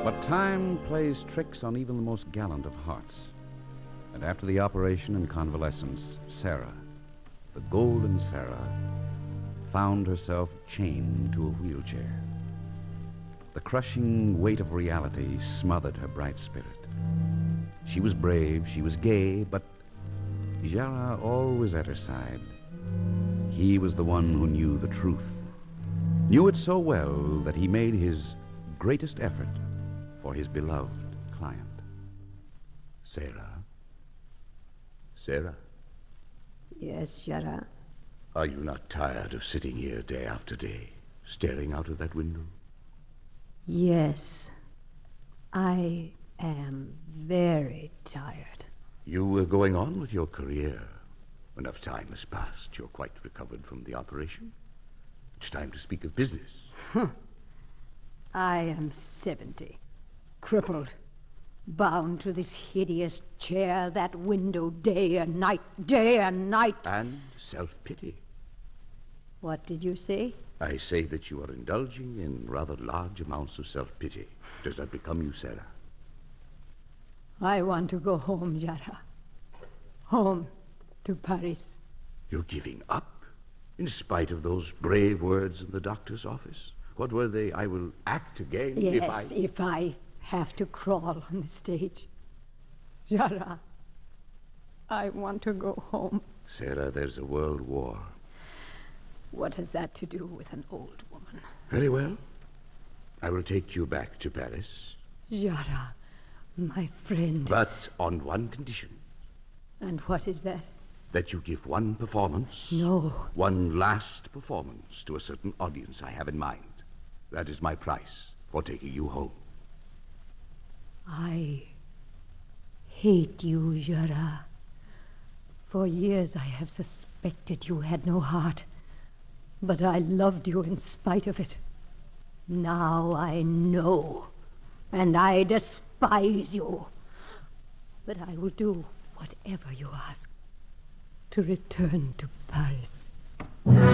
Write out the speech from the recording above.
But time plays tricks on even the most gallant of hearts. And after the operation and convalescence, Sarah, the golden Sarah, found herself chained to a wheelchair. The crushing weight of reality smothered her bright spirit. She was brave, she was gay, but Jara always at her side. He was the one who knew the truth, knew it so well that he made his greatest effort for his beloved client. Sarah? Sarah? Yes, Jara. Are you not tired of sitting here day after day, staring out of that window? Yes. I am very tired. You were going on with your career. Enough time has passed. You're quite recovered from the operation. It's time to speak of business. I am 70, crippled, bound to this hideous chair, that window, day and night, day and night. And self-pity. What did you say? I say that you are indulging in rather large amounts of self-pity. Does that become you, Sarah? I want to go home, Jara. Home to Paris. You're giving up? In spite of those brave words in the doctor's office? What were they? I will act again if I have to crawl on the stage. Jara, I want to go home. Sarah, there's a world war. What has that to do with an old woman? Very well. I will take you back to Paris. Jara, my friend. But on one condition. And what is that? That you give one performance. No. One last performance to a certain audience I have in mind. That is my price for taking you home. I hate you, Jara. For years I have suspected you had no heart. But I loved you in spite of it. Now I know. And I despise you. But I will do whatever you ask to return to Paris.